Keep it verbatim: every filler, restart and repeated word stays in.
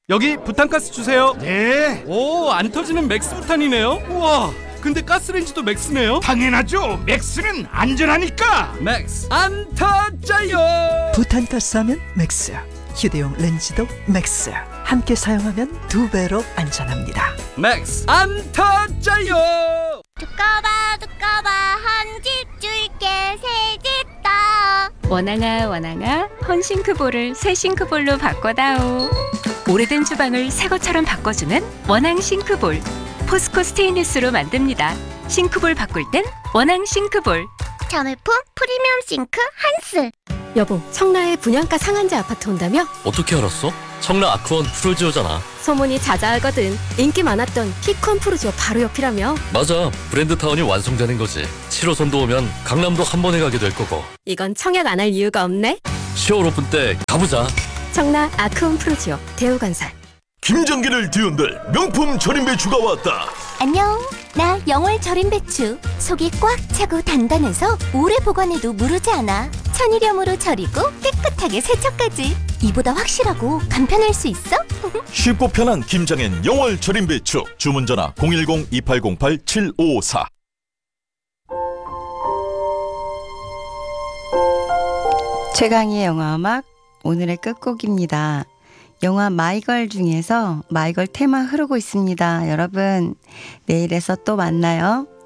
여기 부탄가스 주세요. 네, 오, 안 터지는 맥스 부탄이네요. 우와, 근데 가스레인지도 맥스네요. 당연하죠. 맥스는 안전하니까. 맥스 안 터져요. 부탄가스 하면 맥스, 휴대용 렌즈도 맥스. 함께 사용하면 두 배로 안전합니다. 맥스 안 터져요. 두꺼봐 두꺼봐 한 집 줄게 새 집 다. 원앙아 원앙아 헌싱크볼을 새 싱크볼로 바꿔다오. 오래된 주방을 새 것처럼 바꿔주는 원앙 싱크볼. 포스코 스테인리스로 만듭니다. 싱크볼 바꿀 땐 원앙 싱크볼. 자매품 프리미엄 싱크 한스. 여보, 청라에 분양가 상한제 아파트 온다며? 어떻게 알았어? 청라 아쿠원 푸르지오잖아. 소문이 자자하거든. 인기 많았던 피콘 푸르지오 바로 옆이라며? 맞아, 브랜드타운이 완성되는 거지. 칠 호선도 오면 강남도 한 번에 가게 될 거고. 이건 청약 안 할 이유가 없네. 시월 오픈 때 가보자. 청라 아쿠온 푸르지오 대우건설. 김장기를 뒤흔들 명품 절임 배추가 왔다. 안녕. 나 영월 절임 배추. 속이 꽉 차고 단단해서 오래 보관해도 무르지 않아. 천일염으로 절이고 깨끗하게 세척까지. 이보다 확실하고 간편할 수 있어? 쉽고 편한 김장엔 영월 절임 배추. 주문 전화 공일공 이팔공팔 칠오오사. 최강희의 영화음악 오늘의 끝곡입니다. 영화 마이걸 중에서 마이걸 테마 흐르고 있습니다. 여러분, 내일에서 또 만나요.